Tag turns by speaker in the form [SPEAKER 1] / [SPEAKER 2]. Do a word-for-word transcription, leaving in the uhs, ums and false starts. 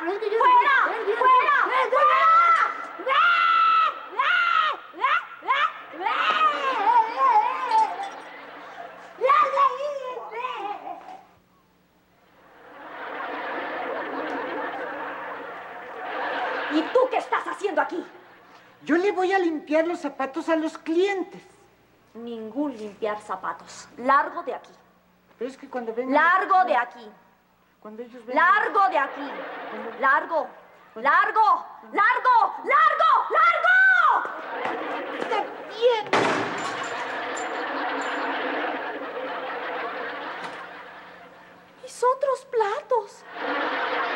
[SPEAKER 1] Pero es que yo...
[SPEAKER 2] ¡Fuera!
[SPEAKER 1] ven, ven,
[SPEAKER 2] ¡Fuera!
[SPEAKER 1] ven, ven,
[SPEAKER 2] ¡Fuera! ¿Y tú qué estás haciendo aquí?
[SPEAKER 1] Yo le voy a limpiar los zapatos a los clientes.
[SPEAKER 2] Ningún limpiar zapatos. Largo de aquí.
[SPEAKER 1] Pero es que cuando vengan...
[SPEAKER 2] Largo de aquí.
[SPEAKER 1] Cuando ellos vengan...
[SPEAKER 2] Largo de aquí. Largo. Largo. Largo. Largo.